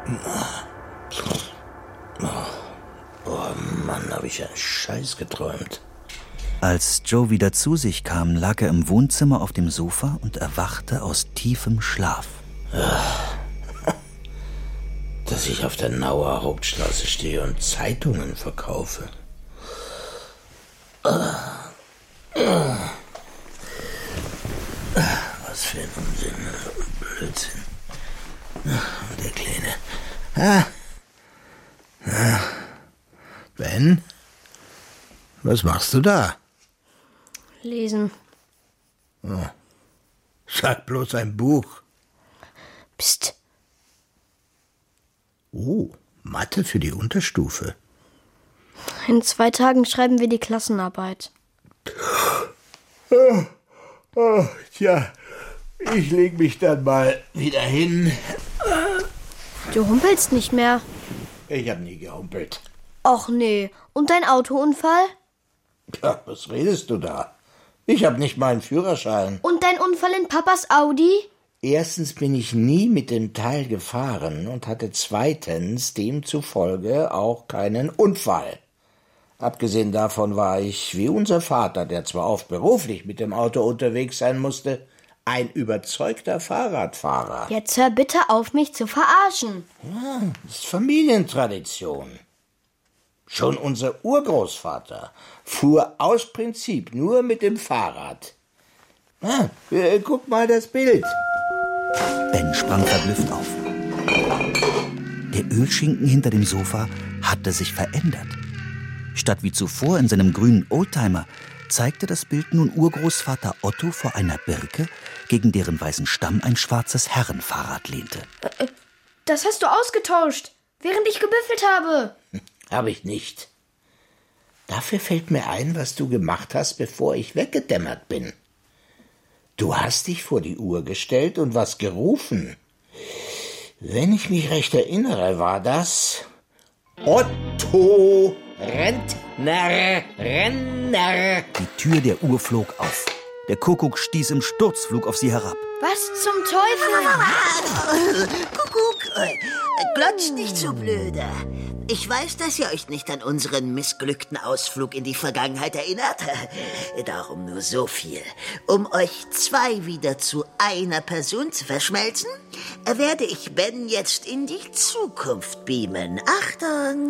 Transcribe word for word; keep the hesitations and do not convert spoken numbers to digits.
Oh Mann, hab ich einen Scheiß geträumt. Als Joe wieder zu sich kam, lag er im Wohnzimmer auf dem Sofa und erwachte aus tiefem Schlaf. Dass ich auf der Nauer Hauptstraße stehe und Zeitungen verkaufe. Was für ein Unsinn, Blödsinn. Der Kleine. Ah. Ah. Ben? Was machst du da? Lesen. Oh. Sag bloß ein Buch. Psst. Oh, Mathe für die Unterstufe. In zwei Tagen schreiben wir die Klassenarbeit. Oh, oh, tja, ich leg mich dann mal wieder hin. Du humpelst nicht mehr. Ich hab nie gehumpelt. Och nee. Und dein Autounfall? Ja, was redest du da? Ich hab nicht mal einen Führerschein. Und dein Unfall in Papas Audi? Erstens bin ich nie mit dem Teil gefahren und hatte zweitens demzufolge auch keinen Unfall. Abgesehen davon war ich, wie unser Vater, der zwar oft beruflich mit dem Auto unterwegs sein musste, ein überzeugter Fahrradfahrer. Jetzt hör bitte auf, mich zu verarschen. Ja, das ist Familientradition. Schon unser Urgroßvater fuhr aus Prinzip nur mit dem Fahrrad. Ah, äh, guck mal das Bild. Ben sprang verblüfft auf. Der Ölschinken hinter dem Sofa hatte sich verändert. Statt wie zuvor in seinem grünen Oldtimer zeigte das Bild nun Urgroßvater Otto vor einer Birke, gegen deren weißen Stamm ein schwarzes Herrenfahrrad lehnte. Das hast du ausgetauscht, während ich gebüffelt habe. Hab ich nicht. Dafür fällt mir ein, was du gemacht hast, bevor ich weggedämmert bin. Du hast dich vor die Uhr gestellt und was gerufen. Wenn ich mich recht erinnere, war das Otto Rentner, Renner. Die Tür der Uhr flog auf. Der Kuckuck stieß im Sturzflug auf sie herab. Was zum Teufel? Kuckuck, glotzt nicht so blöde. Ich weiß, dass ihr euch nicht an unseren missglückten Ausflug in die Vergangenheit erinnert. Darum nur so viel. Um euch zwei wieder zu einer Person zu verschmelzen, werde ich Ben jetzt in die Zukunft beamen. Achtung!